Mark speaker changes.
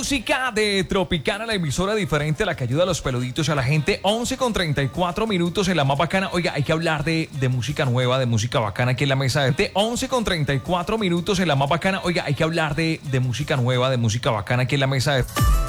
Speaker 1: música de Tropicana, la emisora diferente, la que ayuda a los peluditos y a la gente. 11:34 en la más bacana. Oiga, hay que hablar de música nueva, de música bacana aquí en la mesa. 11:34 en la más bacana. Oiga, hay que hablar de música nueva, de música bacana aquí en la mesa.